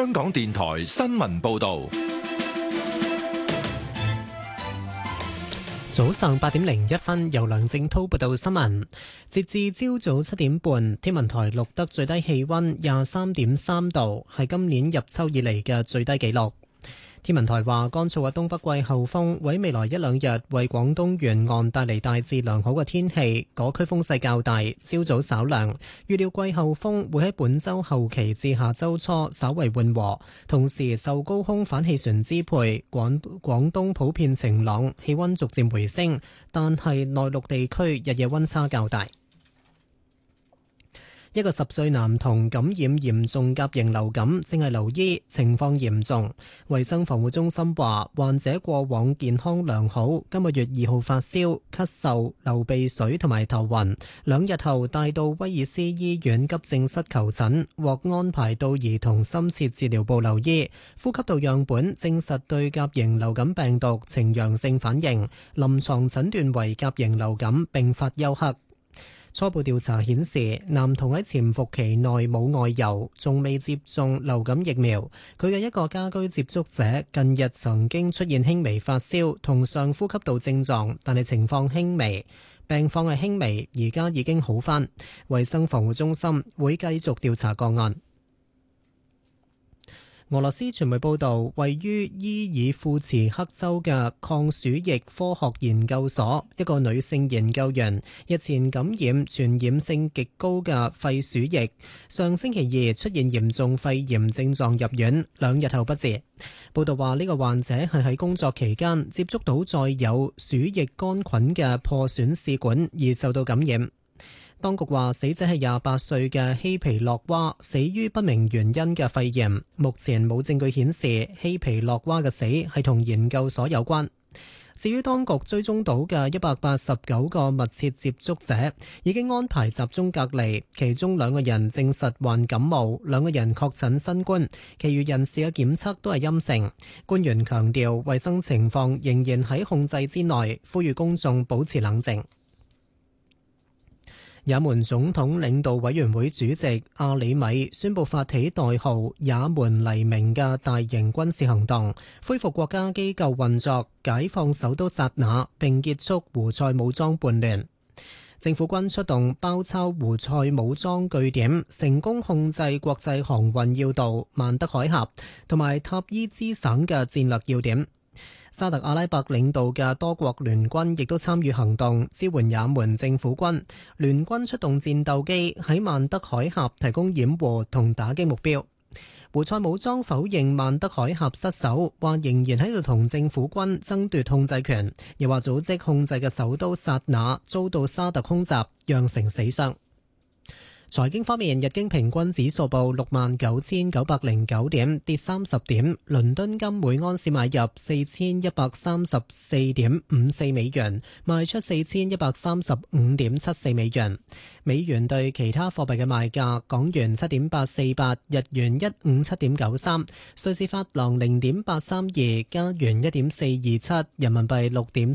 香港電台新聞報道。 早上8:01，由梁正滔報道新聞。截至朝早7點半，天文台錄得最低氣溫23.3度，係今年入秋以嚟嘅最低紀錄。天文台話，乾燥嘅東北季候風會未來一兩日為廣東沿岸帶嚟大致良好嘅天氣，嗰區風勢較大，朝早稍涼。預料季候風會喺本週後期至下週初稍為緩和，同時受高空反氣旋支配，廣東普遍晴朗，氣溫逐漸回升，但係內陸地區日夜溫差較大。一個10歲男童感染嚴重甲型流感，正係留醫，情況嚴重。衛生防護中心話，患者過往健康良好，今個月2號發燒、咳嗽、流鼻水同埋頭暈，2日後帶到威爾斯醫院急症室求診，獲安排到兒童深切治療部留醫。呼吸道樣本證實對甲型流感病毒呈陽性反應，臨床診斷為甲型流感並發休克。初步調查顯示，男童喺潛伏期內冇外遊，仲未接種流感疫苗。佢嘅一個家居接觸者近日曾經出現輕微發燒同上呼吸道症狀，但係情況輕微，病況係輕微，而家已經好返。衛生防護中心會繼續調查個案。俄羅斯傳媒報導，位於伊爾庫茨克州嘅抗鼠疫科學研究所，一個女性研究員日前感染傳染性極高嘅肺鼠疫，上星期二出現嚴重肺炎症狀入院，2日後不治。報導話，呢個患者係喺工作期間接觸到載有鼠疫桿菌嘅破損試管而受到感染。當局話，死者係28歲嘅希皮洛娃，死於不明原因嘅肺炎。目前冇證據顯示希皮洛娃嘅死係同研究所有關。至於當局追蹤到嘅189個密切接觸者，已經安排集中隔離，其中2個人證實患感冒，2個人確診新冠，其餘人士嘅檢測都係陰性。官員強調，衛生情況仍然喺控制之內，呼籲公眾保持冷靜。也門總統領導委員會主席阿里米宣布發起代號也門黎明嘅大型軍事行動，恢復國家機構運作，解放首都薩那，並結束胡塞武裝叛亂。政府軍出動包抄胡塞武裝據點，成功控制國際航運要道曼德海峽同埋塔伊茲省嘅戰略要點。沙特阿拉伯領導嘅多國聯軍亦都參與行動，支援也門政府軍。聯軍出動戰鬥機喺曼德海峽提供掩護同打擊目標。胡塞武裝否認曼德海峽失守，話仍然喺度同政府軍爭奪控制權，又話組織控制嘅首都薩那遭到沙特空襲，釀成死傷。財經方面，日經平均指數報69,909點，跌30點。倫敦金每安士買入4134.54美元，賣出4135.74美元。美元對其他貨幣嘅賣價：港元7.848，日元157.93，瑞士法郎0.832，加元1.427，人民幣6.7